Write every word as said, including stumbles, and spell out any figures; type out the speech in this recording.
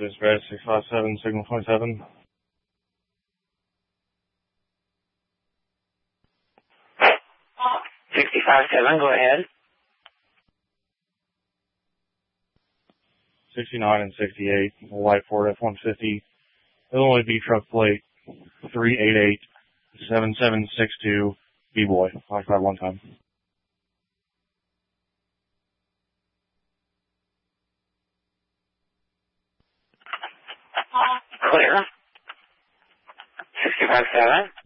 Dispatch six five seven, signal twenty-seven. sixty-five seven, go ahead. sixty-nine and sixty-eight, light Ford F one fifty, Illinois B truck plate three eight eight seven seven six two, B-boy. Like that one time. Clear. sixty-five seven.